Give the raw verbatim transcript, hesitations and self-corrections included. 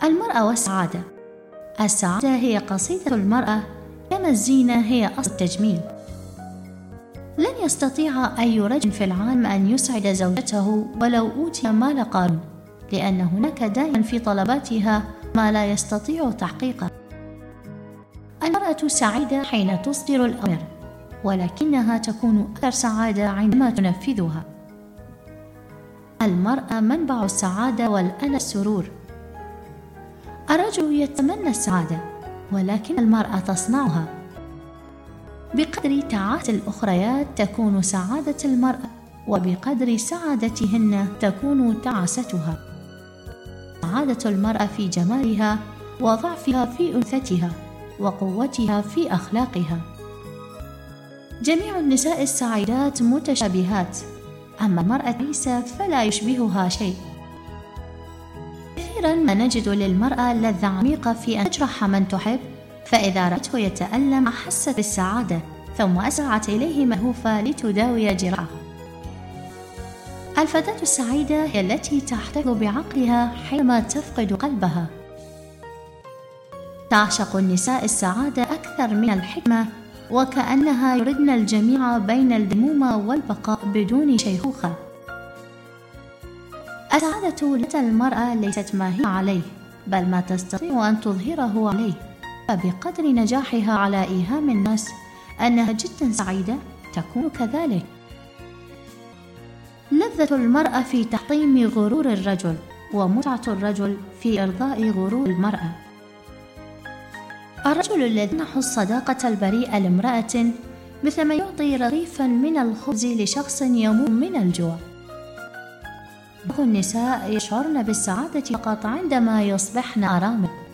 المرأة والسعادة. السعادة هي قصيدة المرأة، كما الزينة هي أصل التجميل. لن يستطيع أي رجل في العالم أن يسعد زوجته ولو أوتي مال قارون، لأن هناك دائما في طلباتها ما لا يستطيع تحقيقه. المرأة سعيدة حين تصدر الأمر، ولكنها تكون أكثر سعادة عندما تنفذها. المرأة منبع السعادة والأنا السرور. الرجل يتمنى السعادة، ولكن المرأة تصنعها. بقدر تعاسة الأخريات تكون سعادة المرأة، وبقدر سعادتهن تكون تعاستها. سعادة المرأة في جمالها، وضعفها في أنثتها، وقوتها في أخلاقها. جميع النساء السعيدات متشابهات، أما المرأة عيسى فلا يشبهها شيء. كثيرا ما نجد للمرأة لذة عميقة في أن تجرح من تحب، فإذا رأته يتألم أحست بالسعادة، ثم أسرعت إليه ملهوفة لتداوي جراحه. الفتاة السعيدة هي التي تحتفظ بعقلها حينما تفقد قلبها. تعشق النساء السعادة أكثر من الحكمة، وكأنها يردن الجميع بين الدمومة والبقاء بدون شيخوخة. السعادة لدى المرأة ليست ما هي عليه، بل ما تستطيع أن تظهره عليه، فبقدر نجاحها على إيهام الناس أنها جدا سعيدة تكون كذلك. لذة المرأة في تحطيم غرور الرجل، ومتعة الرجل في إرضاء غرور المرأة. الرجل الذي يمنح الصداقة البريئة لامرأة مثلما يعطي رغيفا من الخبز لشخص يموت من الجوع. بعض النساء يشعرن بالسعادة فقط عندما يصبحن أرامل،